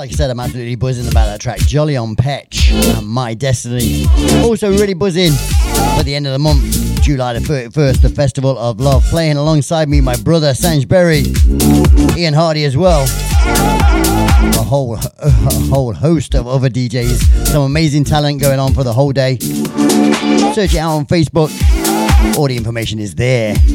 Like I said, I'm absolutely buzzing about that track. Jolly on Petch and My Destiny. Also really buzzing for the end of the month, July the 31st, the Festival of Love. Playing alongside me, my brother Sanj Berry, Ian Hardy as well. A whole host of other DJs. Some amazing talent going on for the whole day. Search it out on Facebook. All the information is there.